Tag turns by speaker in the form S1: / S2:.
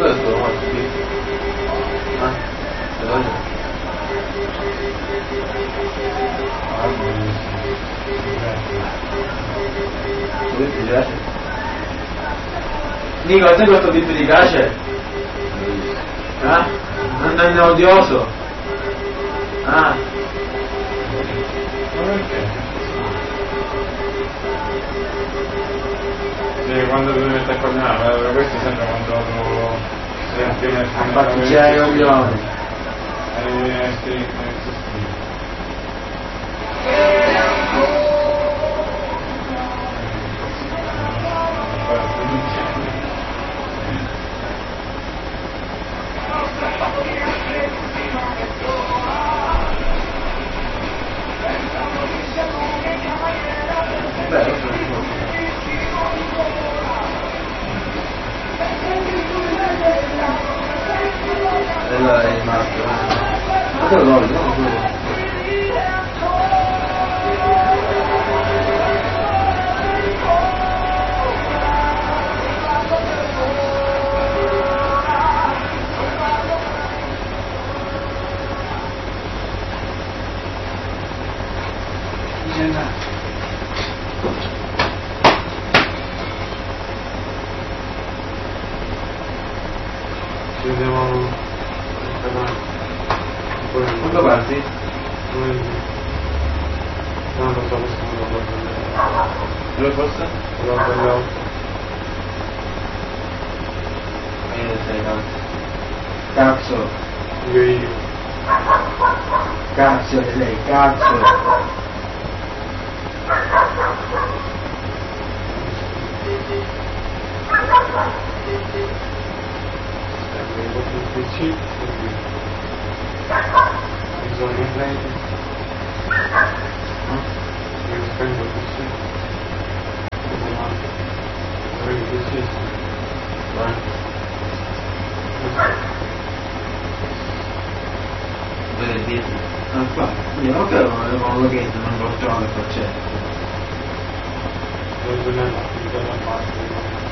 S1: questo quanto qui? Dove ti piace? Nico, a te questo tipo ti piace? Non è odioso? Ma perché?
S2: Sì, quando tu metti a cognare, questo sembra quando senti una
S1: battigiare i coglioni. Quello è il marchio. Ma quello no, no, quello.
S2: Ci vediamo
S1: quando parti?
S2: No, non so, questo non lo guardo.
S1: Dove fosse?
S2: Lo guardo.
S1: Io sei cazzo.
S2: Io.
S1: Cazzo sei, cazzo.
S2: Il PC, bisogna prendere, io spendo il PC, il PC,
S1: Dove dietro? Qua, io che non lo chiedo, non lo trovo che c'è.
S2: non è la parte.